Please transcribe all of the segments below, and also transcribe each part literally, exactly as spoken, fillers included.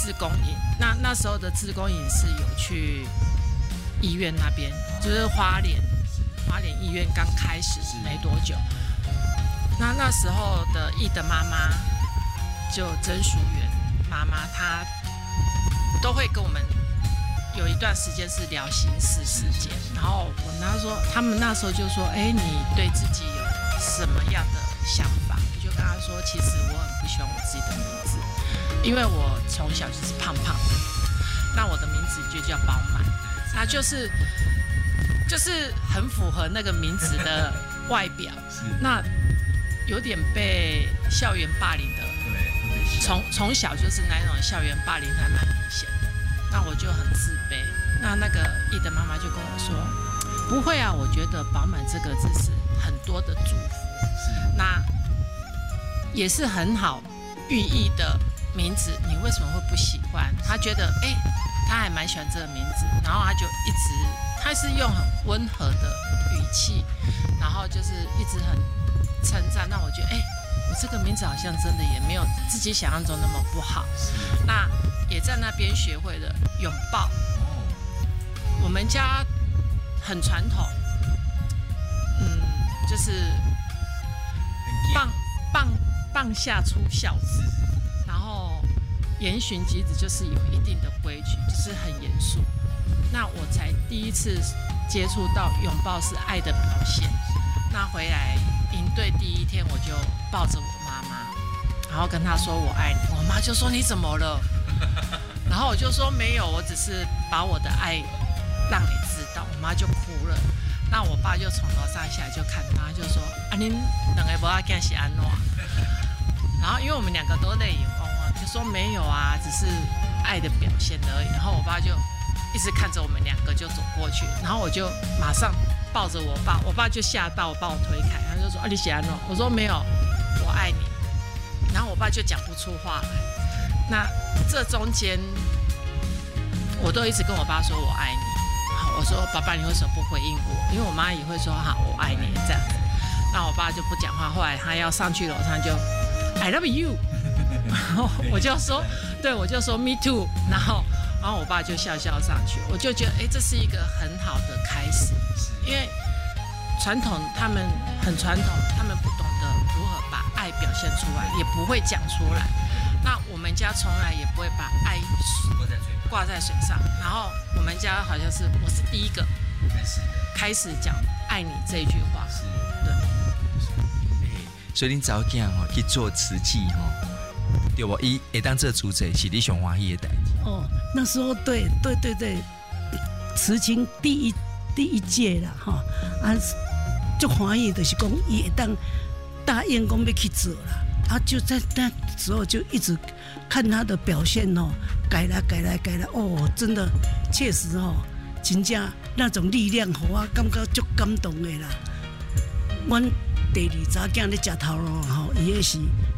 志工营。那那时候的志工营是有去医院那边，就是花莲花莲医院刚开始没多久。那那时候的义的妈妈，就曾淑媛妈妈，她都会跟我们有一段时间是聊心事事件。然后我那时候，他们那时候就说：“哎，你对自己有什么样的想法？”我就跟他说：“其实我很不喜欢我自己的名字，因为我从小就是胖胖的，那我的名字就叫饱满，它就是就是很符合那个名字的外表。那有点被校园霸凌的，从从小就是那种校园霸凌还蛮明显的，那我就很自卑。那那个义的妈妈就跟我说，不会啊，我觉得饱满这个字是很多的祝福，那也是很好寓意的名字，你为什么会不喜欢？他觉得哎、欸，他还蛮喜欢这个名字，然后他就一直，他是用很温和的语气，然后就是一直很称赞，那我觉得，哎、欸，我这个名字好像真的也没有自己想象中那么不好。那也在那边学会了拥抱。我们家很传统，嗯，就是棒棒棒下出孝子，然后言行举止就是有一定的规矩，就是很严肃。那我才第一次接触到拥抱是爱的表现。那回来营队第一天，我就抱着我妈妈，然后跟她说我爱你。我妈就说你怎么了？然后我就说没有，我只是把我的爱让你知道。我妈就哭了。那我爸就从楼上下来就看她，就说啊，恁两个不要干是安怎？然后因为我们两个都泪眼汪汪，就说没有啊，只是爱的表现而已。然后我爸就一直看着我们两个就走过去，然后我就马上抱着我爸，我爸就吓到，我把我推开，他就说：“啊，你喜欢我？”我说：“没有，我爱你。”然后我爸就讲不出话来。那这中间，我都一直跟我爸说我爱你。好，我说：“爸爸，你为什么不回应我？”因为我妈也会说：“好，我爱你。”这样子。那我爸就不讲话。后来他要上去楼上就 I love you， 然后我就说：“对，我就说 Me too。”然后。然后我爸就笑笑上去，我就觉得，哎，这是一个很好的开始，因为传统他们很传统，他们不懂得如何把爱表现出来，也不会讲出来。那我们家从来也不会把爱挂在嘴上，然后我们家好像是我是第一个开始开始讲爱你这一句话，对。 所以你早囝吼去做慈济吼，对不？伊会当做主宰是你上欢喜的代志。 哦，那时候对对对对，慈青第一第一届啦哈，啊，就欢喜的是讲伊会当答应讲要去做啦，啊，就在那时候就一直看他的表现哦，改来改来改来，哦，真的确实哦，真正那种力量，互我感觉足感动的啦。阮第二查囝咧食头路吼，伊个是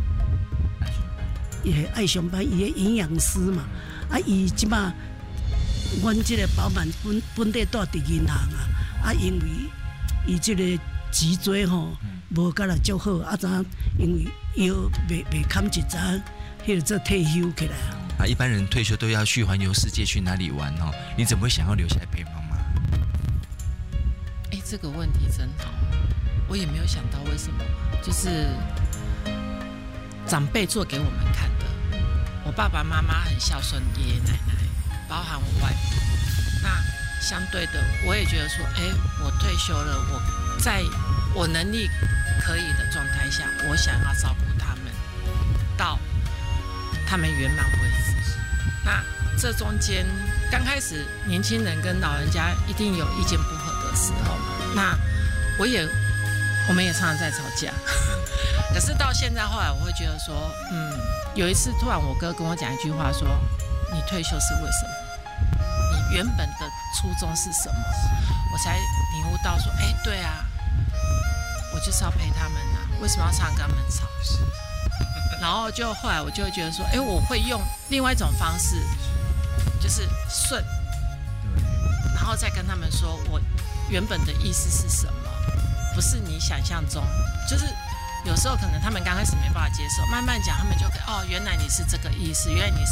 伊个爱上班，伊个营养师嘛。啊，伊即马，阮即个饱满本本地住伫银行啊，啊，因为伊即个脊椎吼无甲来足好，啊，怎因为腰未未堪一阵，迄个做退休起来啊。 啊，一般人退休都要去环游世界，去哪里玩哦？你怎么会想要留下来陪妈妈？ 哎，这个问题真好，我也没有想到为什么，就是长辈做给我们看的。我爸爸妈妈很孝顺爷爷奶奶，包含我外婆。那相对的，我也觉得说，哎，我退休了，我在我能力可以的状态下，我想要照顾他们到他们圆满为止。那这中间刚开始，年轻人跟老人家一定有意见不合的时候嘛。那我也，我们也常常在吵架。可是到现在，后来我会觉得说，嗯。有一次，突然我哥跟我讲一句话，说：“你退休是为什么？你原本的初衷是什么？”我才领悟到说：“哎，对啊，我就是要陪他们啊，为什么要常常跟他们吵？”然后就后来我就会觉得说：“哎，我会用另外一种方式，就是顺，然后再跟他们说我原本的意思是什么，不是你想象中，就是。”有时候可能他们刚开始没办法接受，慢慢讲他们就哦，原来你是这个意思，原来你是